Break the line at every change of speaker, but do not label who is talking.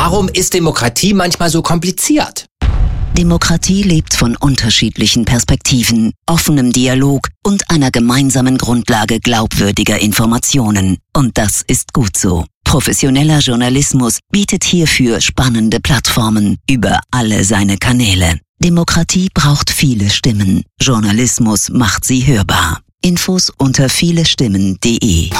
Warum ist Demokratie manchmal so kompliziert?
Demokratie lebt von unterschiedlichen Perspektiven, offenem Dialog und einer gemeinsamen Grundlage glaubwürdiger Informationen. Und das ist gut so. Professioneller Journalismus bietet hierfür spannende Plattformen über alle seine Kanäle. Demokratie braucht viele Stimmen. Journalismus macht sie hörbar. Infos unter vielestimmen.de